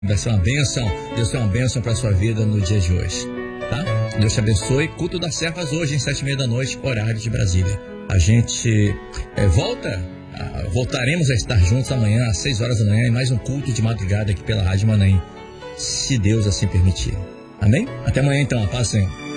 Vai ser uma bênção. Deus tem uma bênção para sua vida no dia de hoje, tá? Deus te abençoe. Culto das Servas hoje, em 7h30 da noite, horário de Brasília. A gente voltaremos a estar juntos amanhã, às 6 horas da manhã, em mais um culto de madrugada aqui pela Rádio Manaim, se Deus assim permitir. Amém? Até amanhã, então. A paz, Senhor.